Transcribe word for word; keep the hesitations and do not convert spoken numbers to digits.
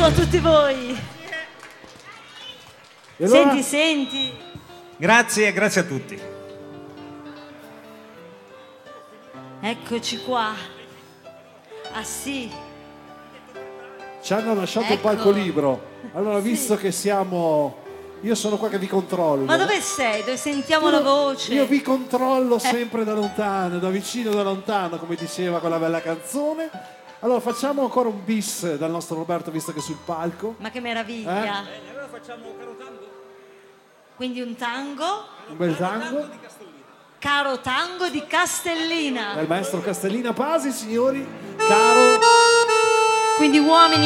applauso a tutti voi. E allora? Senti, senti. Grazie, grazie a tutti. Eccoci qua. Ah sì. Ci hanno lasciato Ecco. il palco libero. Allora, Sì. visto che siamo... Io sono qua che vi controllo. Ma dove sei? Dove sentiamo Io- la voce? Io vi controllo sempre da lontano, da vicino, da lontano, come diceva quella bella canzone. Allora, facciamo ancora un bis dal nostro Roberto, visto che è sul palco. Ma che meraviglia. Eh? Allora facciamo caro tango. Quindi un tango. Un bel tango. Caro tango di Castellina. Dal maestro Castellina Pasi, signori. Caro... Quindi uomini